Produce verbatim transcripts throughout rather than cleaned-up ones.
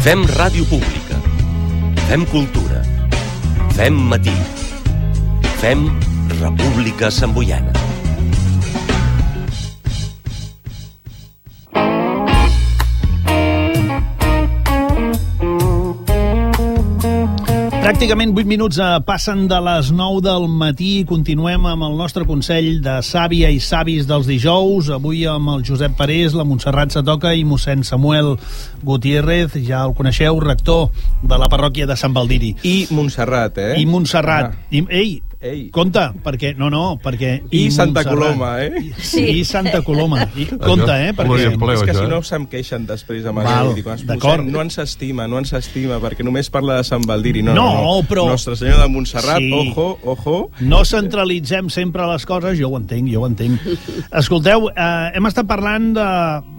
Fem ràdio pública. Fem cultura. Fem matí. Fem República Santboiana. Pràcticament vuit minuts passen de les nou del matí. Continuem amb el nostre Consell de Sàvia i Savis dels dijous. Avui amb el Josep Parés, la Montserrat Satoca i mossèn Samuel Gutiérrez. Ja el coneixeu, rector de la parròquia de Sant Baldiri. I Montserrat, eh? I Montserrat. Ah. I, ei, ei, compte, perquè... No, no, perquè... I, I Santa Montserrat. Coloma, eh? Sí. I Santa Coloma. I, compte, eh? Perquè... És que si no se'm queixen després amb Val, aquell. d'acord. No ens estima, no ens estima, perquè només parla de Sant Baldiri. No, no, no, no. però... Nostre Senyor de Montserrat, sí. ojo, ojo. No centralitzem sempre les coses, jo ho entenc, jo ho entenc. Escolteu, eh, hem estat parlant de...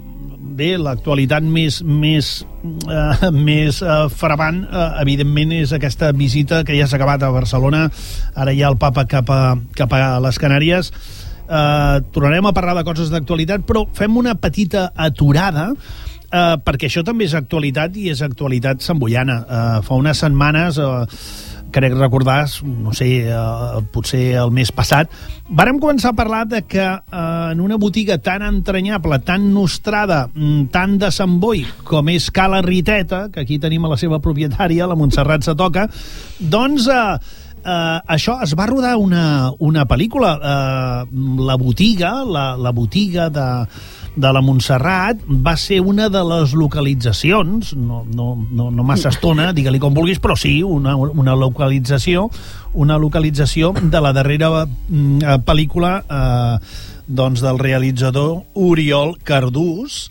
Bé, l'actualitat més més, uh, més uh, frapant, uh, evidentment, és aquesta visita que ja s'ha acabat a Barcelona. Ara hi ha el papa cap a, cap a les Canàries. Uh, tornarem a parlar de coses d'actualitat, però fem una petita aturada, uh, perquè això també és actualitat, i és actualitat santboiana. Uh, fa unes setmanes... Uh, crec recordar, no sé, eh, potser el mes passat, vàrem començar a parlar de que eh, en una botiga tan entranyable, tan nostrada, tan de Sant Boi, com és Cala Riteta, que aquí tenim a la seva propietària, la Montserrat Satoca, doncs eh, eh, això, es va rodar una, una pel·lícula. Eh, la botiga, la, la botiga de... de la Montserrat va ser una de les localitzacions, no, no, no, no massa estona, digue-li com vulguis, però sí, una, una localització una localització de la darrera mm, pel·lícula eh, doncs del realitzador Oriol Cardús,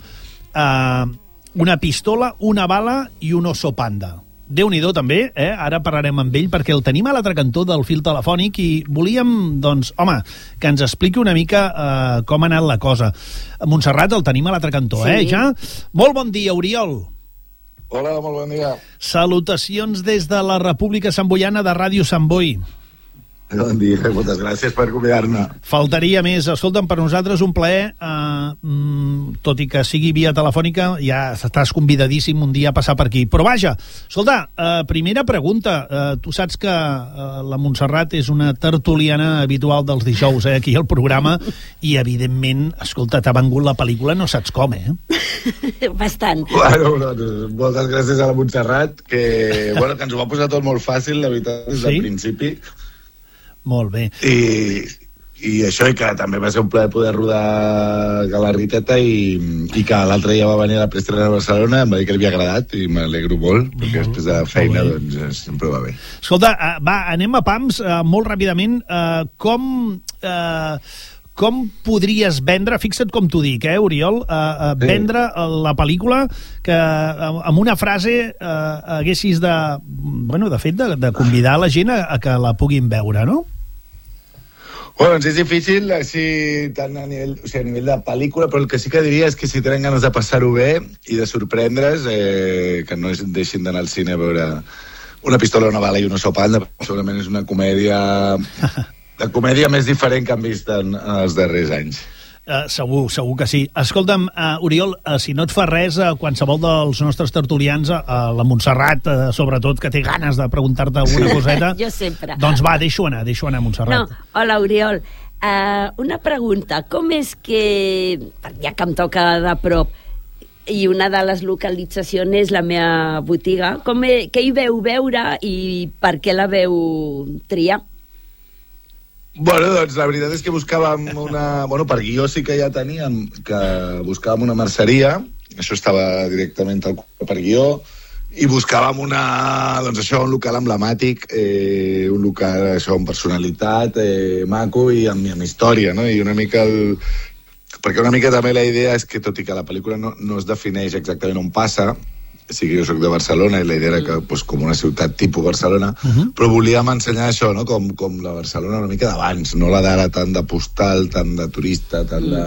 eh, Una pistola, una bala i un oso panda. Déu-n'hi-do també, eh? Ara parlarem amb ell perquè el tenim a l'altre cantó del fil telefònic i volíem, doncs, home, que ens expliqui una mica eh, com ha anat la cosa. Montserrat, el tenim a l'altre cantó, sí. eh? Ja? Molt bon dia, Oriol. Hola, molt bon dia. Salutacions des de la República Santboiana de Ràdio Sant Boi. Bon dia, moltes gràcies per convidar-me. Faltaria més. Escolta'm, per nosaltres un plaer, eh, mm, tot i que sigui via telefònica, ja estàs convidadíssim un dia a passar per aquí. Però vaja, escolta, eh, primera pregunta. Eh, tu saps que eh, la Montserrat és una tertuliana habitual dels dijous, eh, aquí al programa, i evidentment, escolta, t'ha vengut la pel·lícula, no saps com, eh? Bastant. Bueno, doncs, moltes gràcies a la Montserrat, que, bueno, que ens ho va posar tot molt fàcil, la veritat, des del sí? principi. Molt bé. I, i això, i que també va ser un plaer poder rodar a la Riteta, i, i que l'altre dia va venir a la preestrena de Barcelona, em va dir que li havia agradat i m'alegro molt, perquè molt, després de la feina doncs sempre va bé. Escolta, va, anem a pams uh, molt ràpidament. Uh, com... Uh, com podries vendre, fixa't com t'ho dic, eh, Oriol, uh, uh, sí. vendre la pel·lícula que uh, amb una frase uh, haguessis de, bueno, de fet, de, de convidar la gent a, a que la puguin veure, no? Bueno, doncs és difícil, així, tant a nivell, o sigui, a nivell de pel·lícula, però el que sí que diria és que si tenen ganes de passar-ho bé i de sorprendre's, eh, que no es deixin d'anar al cine a veure Una pistola, una bala i un oso panda, segurament és una comèdia... la comèdia més diferent que han vist en, en els darrers anys. Uh, segur, segur que sí. Escolta'm, uh, Oriol, uh, si no et fa res, uh, qualsevol dels nostres tertulians, uh, la Montserrat, uh, sobretot, que té ganes de preguntar-te alguna sí. coseta... Jo sempre. Doncs va, deixo anar, deixo anar, Montserrat. No, hola, Oriol. Uh, una pregunta. Com és que, ja que em toca de prop, i una de les localitzacions és la meva botiga, com he, què hi veu veure i per què la veu triar? Bueno, doncs la veritat és que buscàvem una... Bueno, per guió sí que ja teníem, que buscàvem una merceria, això estava directament per guió, i buscàvem una... Doncs això, un local emblemàtic, eh, un local, això, amb personalitat, eh, maco i amb, amb història, no? I una mica el... Perquè una mica també la idea és que, tot i que la pel·lícula no, no es defineix exactament on passa, sí que jo soc de Barcelona i la idea era que, pues, com una ciutat tipus Barcelona, uh-huh. però volíem ensenyar això, no? com, com la Barcelona una mica d'abans, no la d'ara tant de postal, tant de turista, tant de...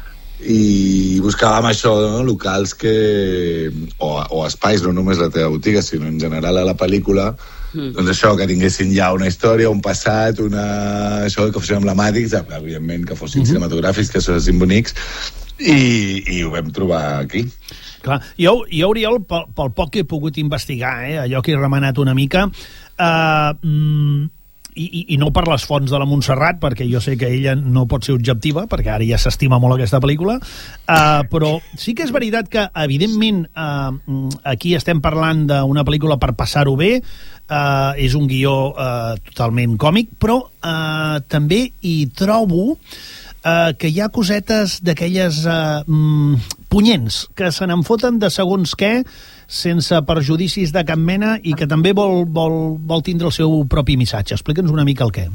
I buscàvem això, no? Locals que... O, o espais, no només la teva botiga, sinó en general a la pel·lícula, mm. doncs això, que tinguessin ja una història, un passat, una... això, que fossin emblemàtics, evidentment que fossin uh-huh. cinematogràfics, que fossin bonics, i, i ho vam trobar aquí. Clar, jo, jo Oriol, pel, pel poc que he pogut investigar, eh, allò que he remenat una mica, eh, mm, i, i, i no per les fonts de la Montserrat, perquè jo sé que ella no pot ser objectiva, perquè ara ja s'estima molt aquesta pel·lícula, eh, però sí que és veritat que, evidentment, eh, aquí estem parlant d'una pel·lícula per passar-ho bé, eh, és un guió eh, totalment còmic, però eh, també hi trobo Uh, que hi ha cosetes d'aquelles uh, mm, punyents, que se n'en foten de segons què, sense perjudicis de cap mena, i que també vol, vol, vol tindre el seu propi missatge. Explica'ns una mica el què.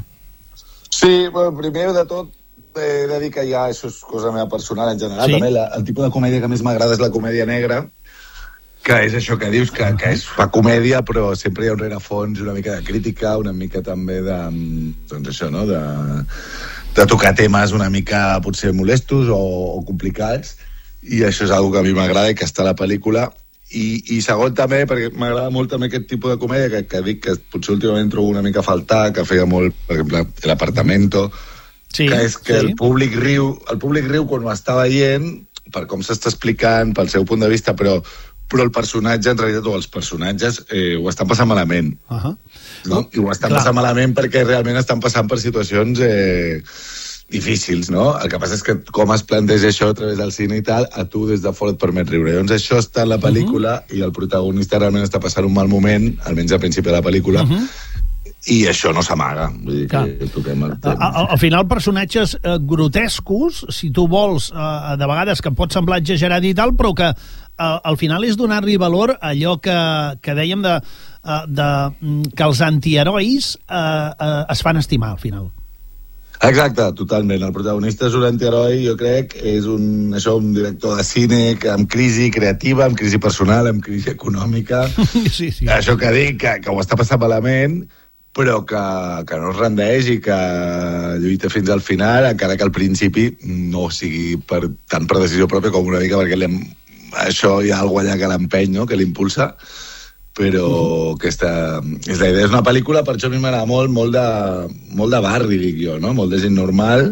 Sí, bueno, primer de tot, he de dir que ja això és cosa meva personal en general. Sí? També la, el tipus de comèdia que més m'agrada és la comèdia negra, que és això que dius, que, que és fa comèdia, però sempre hi ha un rerefons, una mica de crítica, una mica també de, doncs això, no?, de, de tocar temes una mica potser molestos o, o complicats, i això és una que a mi m'agrada i que està a la pel·lícula. I, i segon també, perquè m'agrada molt també aquest tipus de comèdia, que, que dic que potser últimament trobo una mica a faltar, que feia molt, per exemple, l'Apartamento, sí, que és que sí. el públic riu, el públic riu quan ho està veient, per com s'està explicant, pel seu punt de vista, però però el personatge, en realitat, o els personatges, eh, ho estan passant malament. Uh-huh. No? I ho estan Clar. passant malament perquè realment estan passant per situacions eh, difícils, no? El que passa és que com es planteja això a través del cine i tal, a tu des de fora et permet riure. Llavors això està en la pel·lícula, uh-huh. i el protagonista realment està passant un mal moment, almenys al principi de la pel·lícula, uh-huh. i això no s'amaga. Vull dir que toquem el temps. Al, al final, personatges eh, grotescos, si tu vols, eh, de vegades que pot semblar exagerat i tal, però que al final és donar-li valor a allò que, que dèiem de, de, que els antiherois eh, eh, es fan estimar al final. Exacte, totalment. El protagonista és un antiheroi, jo crec, és un, això, un director de cine que, amb crisi creativa, amb crisi personal, amb crisi econòmica. Sí, sí. Això que dic, que, que ho està passant malament, però que, que no es rendeix i que lluita fins al final, encara que al principi no sigui per, tant per decisió pròpia com una mica perquè l'hem això hi ha alguna allà que l'empeny, no?, que l'impulsa, però uh-huh. aquesta és la idea. És una pel·lícula, per això a mi m'agrada molt, molt de, molt de barri, dic jo, no?, molt de gent normal,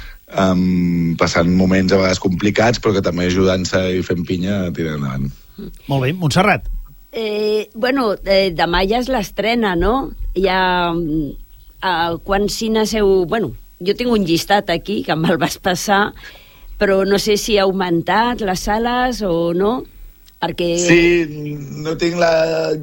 um, passant moments a vegades complicats, però que també ajudant-se i fent pinya a tirar endavant. Molt bé. Montserrat? Eh, bueno, eh, demà ja és l'estrena, no? Ja, eh, quants cines heu... Bueno, jo tinc un llistat aquí, que me'l vas passar, però no sé si ha augmentat les sales o no, perquè... Sí, no tinc la...